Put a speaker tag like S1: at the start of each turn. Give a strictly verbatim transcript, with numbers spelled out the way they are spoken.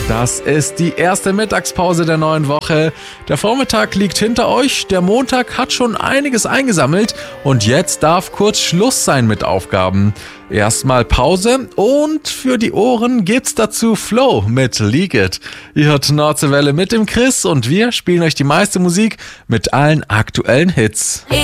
S1: Das ist die erste Mittagspause der neuen Woche. Der Vormittag liegt hinter euch, der Montag hat schon einiges eingesammelt und jetzt darf kurz Schluss sein mit Aufgaben. Erstmal Pause und für die Ohren gibt's dazu Flow mit Leak It. Ihr hört Nordseewelle mit dem Chris und wir spielen euch die meiste Musik mit allen aktuellen Hits.